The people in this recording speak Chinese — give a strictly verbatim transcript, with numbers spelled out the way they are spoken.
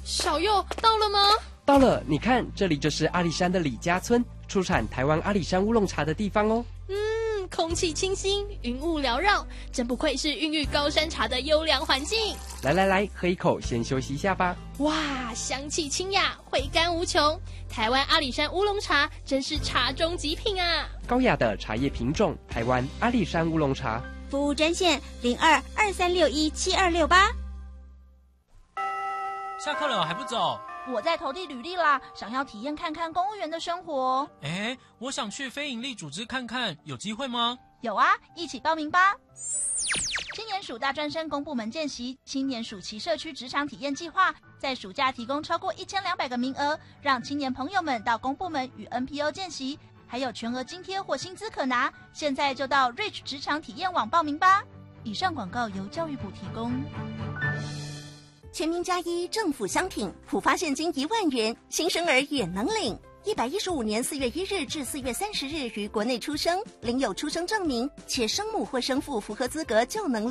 小佑到了吗？ 到了，你看，这里就是阿里山的李家村，出产台湾阿里山乌龙茶的地方哦。 嗯，空气清新，云雾缭绕，真不愧是孕育高山茶的优良环境。 来来来，喝一口，先休息一下吧。 哇，香气清雅，回甘无穷。台湾阿里山乌龙茶真是茶中极品啊！ 高雅的茶叶品种，台湾阿里山乌龙茶。 服务专线零二二三六一七二六八。 下课了还不走？ 我在投递履历啦，想要体验看看公务员的生活。 哎，我想去非营利组织看看，有机会吗？ 有啊，一起报名吧。青年署大专生公部门见习青年暑期社区职场体验计划，在暑假提供超过一千两百个名额，让青年朋友们到公部门与 N P O 见习，还有全额津贴或薪资可拿。现在就到 Reach 职场体验网报名吧。以上广告由教育部提供。 全民加一，政府相挺，普发现金一万元，新生儿也能领。一百一十五年四月一日至四月三十日于国内出生，领有出生证明，且生母或生父符合资格就能领。